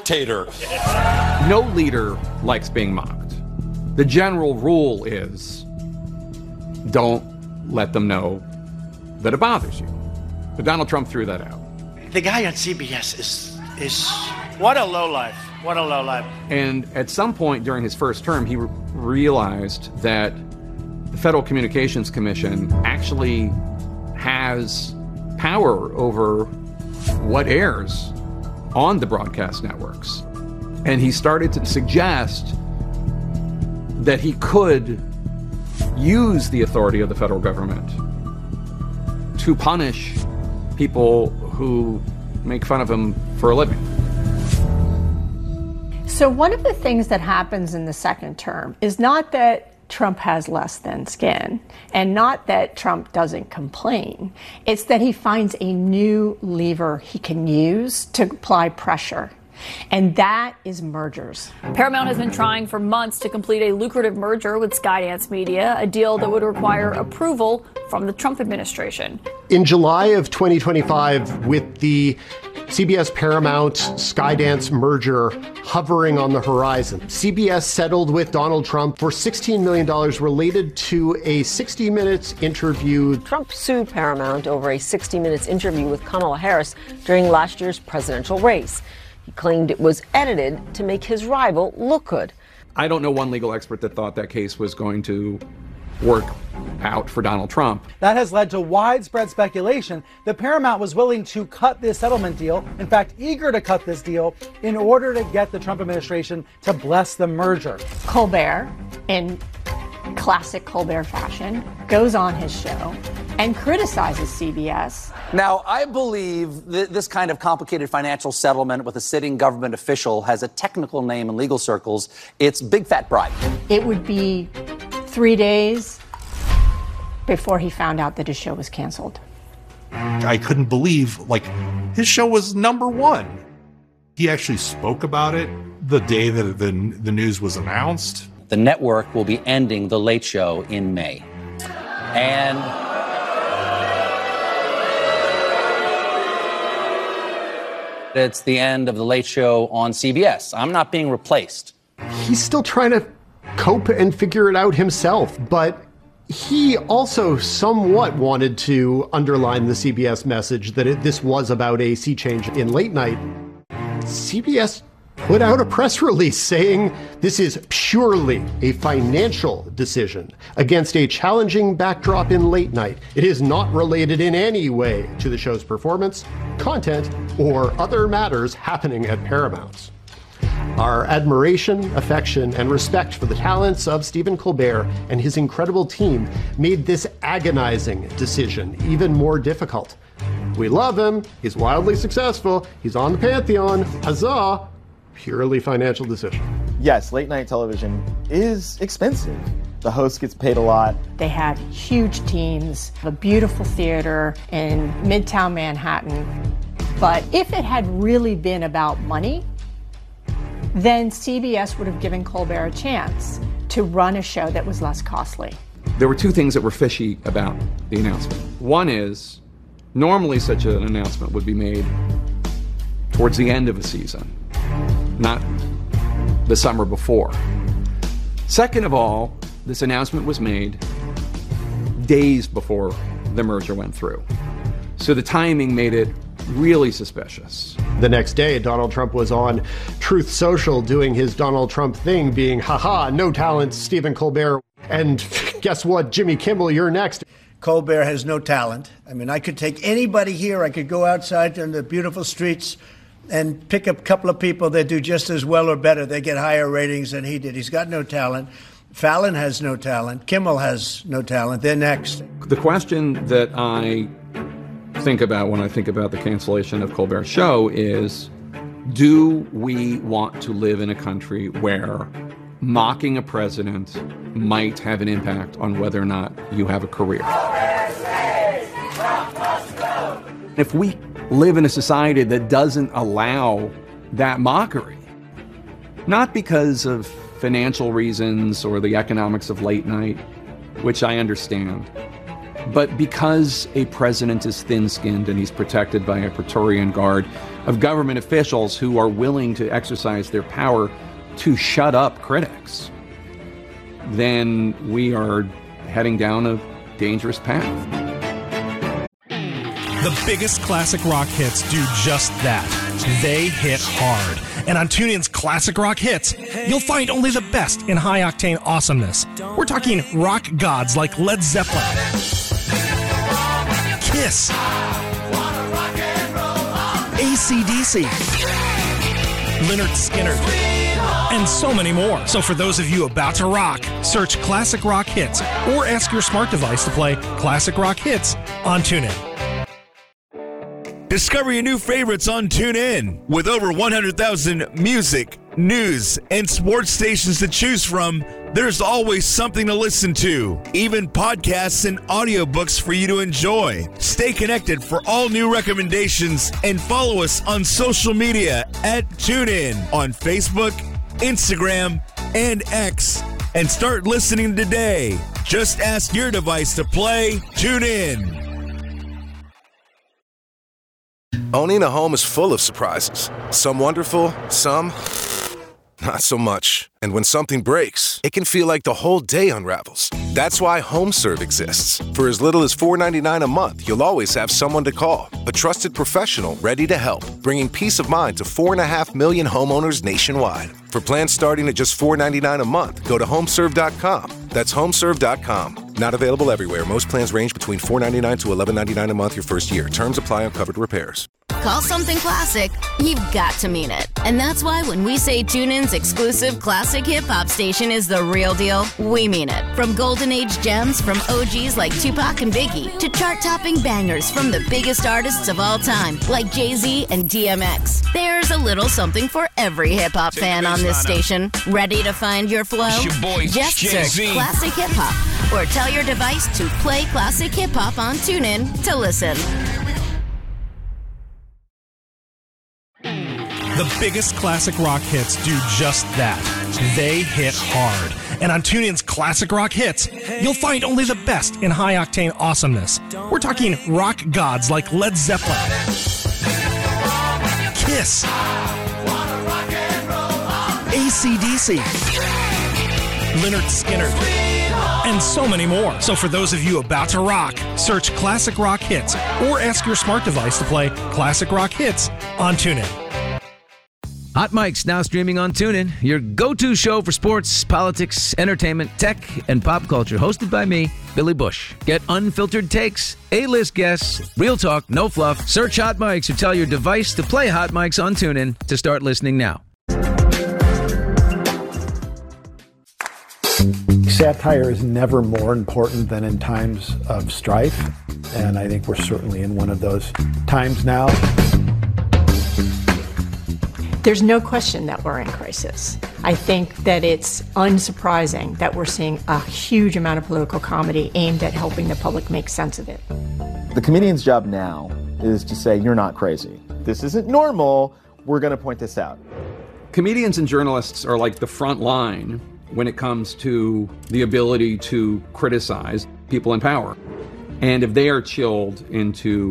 dictator. No leader likes being mocked. The general rule is don't let them know that it bothers you. But Donald Trump threw that out. The guy on CBS is what a lowlife. What a lowlife. And at some point during his first term, he realized that the Federal Communications Commission actually has power over what airs on the broadcast networks. And he started to suggest that he could use the authority of the federal government to punish people who make fun of him for a living. So one of the things that happens in the second term is not that Trump has less than skin and not that Trump doesn't complain. It's that he finds a new lever he can use to apply pressure. And that is mergers. Paramount has been trying for months to complete a lucrative merger with Skydance Media, a deal that would require approval from the Trump administration. In July of 2025, with the CBS Paramount Skydance merger hovering on the horizon, CBS settled with Donald Trump for $16 million related to a 60 Minutes interview. Trump sued Paramount over a 60 Minutes interview with Kamala Harris during last year's presidential race. He claimed it was edited to make his rival look good. I don't know one legal expert that thought that case was going to work out for Donald Trump. That has led to widespread speculation that Paramount was willing to cut this settlement deal, in fact, eager to cut this deal, in order to get the Trump administration to bless the merger. Colbert, in classic Colbert fashion, goes on his show and criticizes CBS. Now, I believe that this kind of complicated financial settlement with a sitting government official has a technical name in legal circles. It's big fat bribe. It would be 3 days before he found out that his show was canceled. I couldn't believe, his show was #1. He actually spoke about it the day that the news was announced. The network will be ending The Late Show in May. And it's the end of The Late Show on CBS. I'm not being replaced. He's still trying to cope and figure it out himself, but he also somewhat wanted to underline the CBS message that this was about a sea change in late night. CBS put out a press release saying this is purely a financial decision against a challenging backdrop in late night. It is not related in any way to the show's performance, content, or other matters happening at Paramount. Our admiration, affection, and respect for the talents of Stephen Colbert and his incredible team made this agonizing decision even more difficult. We love him. He's wildly successful. He's on the Pantheon. Huzzah! Purely financial decision. Yes, late night television is expensive. The host gets paid a lot. They had huge teams, a beautiful theater in Midtown Manhattan. But if it had really been about money, then CBS would have given Colbert a chance to run a show that was less costly. There were two things that were fishy about the announcement. One is, normally such an announcement would be made towards the end of a season, not the summer before. Second of all, this announcement was made days before the merger went through. So the timing made it really suspicious. The next day, Donald Trump was on Truth Social doing his Donald Trump thing, being, haha, no talent, Stephen Colbert. And guess what, Jimmy Kimmel, you're next. Colbert has no talent. I mean, I could take anybody here. I could go outside in the beautiful streets and pick up a couple of people that do just as well or better. They get higher ratings than he did. He's got no talent. Fallon has no talent. Kimmel has no talent. They're next. The question that I think about when I think about the cancellation of Colbert's show is, do we want to live in a country where mocking a president might have an impact on whether or not you have a career? If we live in a society that doesn't allow that mockery, not because of financial reasons or the economics of late night, which I understand, but because a president is thin-skinned and he's protected by a Praetorian Guard of government officials who are willing to exercise their power to shut up critics, then we are heading down a dangerous path. The biggest classic rock hits do just that. They hit hard. And on TuneIn's Classic Rock Hits, you'll find only the best in high-octane awesomeness. We're talking rock gods like Led Zeppelin, Kiss, AC/DC, Lynyrd Skynyrd, and so many more. So for those of you about to rock, search Classic Rock Hits or ask your smart device to play Classic Rock Hits on TuneIn. Discover your new favorites on TuneIn. With over 100,000 music, news, and sports stations to choose from, there's always something to listen to. Even podcasts and audiobooks for you to enjoy. Stay connected for all new recommendations and follow us on social media at TuneIn on Facebook, Instagram, and X. And start listening today. Just ask your device to play TuneIn. Owning a home is full of surprises. Some wonderful, some not so much. And when something breaks, it can feel like the whole day unravels. That's why HomeServe exists. For as little as $4.99 a month, you'll always have someone to call. A trusted professional ready to help, bringing peace of mind to 4.5 million homeowners nationwide. For plans starting at just $4.99 a month, go to homeserve.com. That's homeserve.com. Not available everywhere. Most plans range between $4.99 to $11.99 a month your first year. Terms apply on covered repairs. Call something classic, you've got to mean it. And that's why when we say TuneIn's exclusive classic hip-hop station is the real deal, we mean it. From golden age gems from OGs like Tupac and Biggie to chart-topping bangers from the biggest artists of all time like Jay-Z and DMX. There's a little something for every hip-hop fan on this station. Ready to find your flow? Just search Classic Hip Hop or tell your device to play Classic Hip Hop on TuneIn to listen. The biggest classic rock hits do just that. They hit hard. And on TuneIn's Classic Rock Hits, you'll find only the best in high-octane awesomeness. We're talking rock gods like Led Zeppelin, Kiss, AC/DC, Lynyrd Skynyrd, and so many more. So for those of you about to rock, search Classic Rock Hits or ask your smart device to play Classic Rock Hits on TuneIn. Hot Mic's now streaming on TuneIn, your go-to show for sports, politics, entertainment, tech, and pop culture. Hosted by me, Billy Bush. Get unfiltered takes, A-list guests, real talk, no fluff. Search Hot Mic's or tell your device to play Hot Mic's on TuneIn to start listening now. Satire is never more important than in times of strife, and I think we're certainly in one of those times now. There's no question that we're in crisis. I think that it's unsurprising that we're seeing a huge amount of political comedy aimed at helping the public make sense of it. The comedian's job now is to say, you're not crazy. This isn't normal. We're going to point this out. Comedians and journalists are like the front line when it comes to the ability to criticize people in power. And if they are chilled into